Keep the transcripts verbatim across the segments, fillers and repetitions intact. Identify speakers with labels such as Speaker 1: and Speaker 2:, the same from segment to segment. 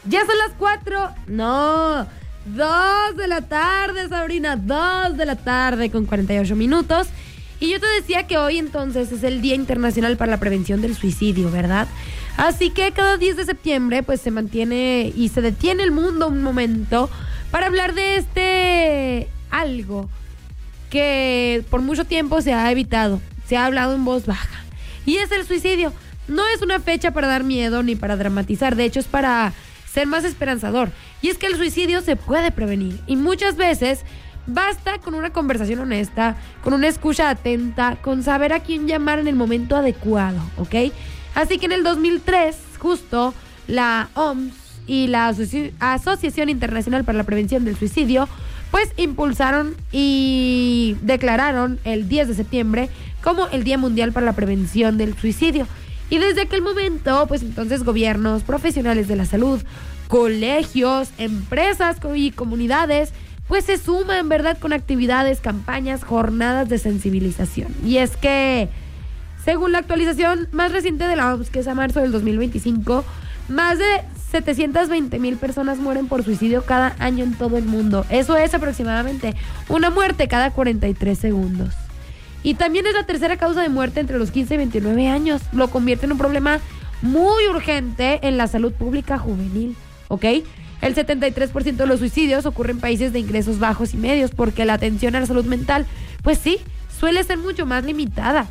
Speaker 1: Ya son las cuatro. No, dos de la tarde, Sabrina. Dos de la tarde con cuarenta y ocho minutos. Y yo te decía que hoy entonces es el Día Internacional para la Prevención del Suicidio, ¿verdad? Así que cada diez de septiembre pues se mantiene y se detiene el mundo un momento para hablar de este algo que por mucho tiempo se ha evitado, se ha hablado en voz baja. Y es el suicidio. No es una fecha para dar miedo ni para dramatizar, de hecho es para ser más esperanzador. Y es que el suicidio se puede prevenir y muchas veces basta con una conversación honesta, con una escucha atenta, con saber a quién llamar en el momento adecuado, ¿ok? Así que en el dos mil tres, justo, la O M S y la Asoci- Asociación Internacional para la Prevención del Suicidio, pues impulsaron y declararon el diez de septiembre como el Día Mundial para la Prevención del Suicidio. Y desde aquel momento, pues entonces gobiernos, profesionales de la salud, colegios, empresas y comunidades pues se suma en verdad con actividades, campañas, jornadas de sensibilización. Y es que, según la actualización más reciente de la O M S, que es a marzo del dos mil veinticinco, más de setecientas veinte mil personas mueren por suicidio cada año en todo el mundo. Eso es aproximadamente una muerte cada cuarenta y tres segundos. Y también es la tercera causa de muerte entre los quince y veintinueve años. Lo convierte en un problema muy urgente en la salud pública juvenil, ¿ok? El setenta y tres por ciento de los suicidios ocurre en países de ingresos bajos y medios porque la atención a la salud mental, pues sí, suele ser mucho más limitada.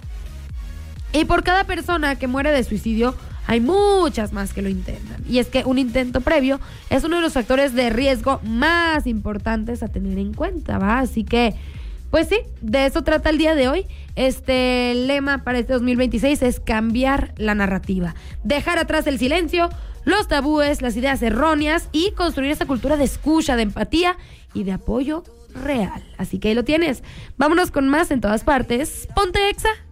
Speaker 1: Y por cada persona que muere de suicidio, hay muchas más que lo intentan. Y es que un intento previo es uno de los factores de riesgo más importantes a tener en cuenta, ¿va? Así que, pues sí, de eso trata el día de hoy. Este lema para este dos mil veintiséis es cambiar la narrativa, dejar atrás el silencio, los tabúes, las ideas erróneas y construir esta cultura de escucha, de empatía y de apoyo real. Así que ahí lo tienes. Vámonos con más en todas partes. Ponte Exa.